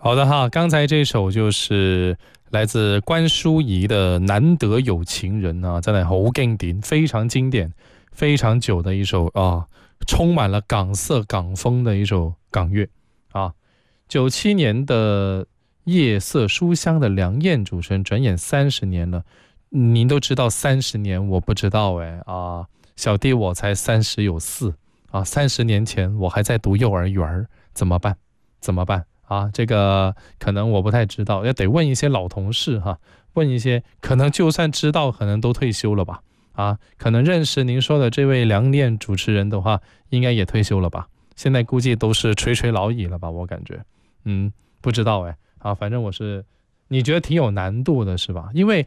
好的哈，刚才这首就是来自关淑怡的《难得有情人》啊，真係好經典，非常經典，非常久的一首啊，充滿了港色港風的一首港樂啊。97年的夜色書香的梁燕主持人，轉眼30年了，您都知道30年，我不知道哎啊，小弟我才30有4啊，30年前我還在讀幼兒園，怎麼辦？怎麼辦？啊，这个可能我不太知道，也得问一些老同事哈，问一些可能就算知道，可能都退休了吧？啊，可能认识您说的这位梁念主持人的话，应该也退休了吧？现在估计都是垂垂老矣了吧？我感觉，不知道哎，啊，反正我是，你觉得挺有难度的是吧？因为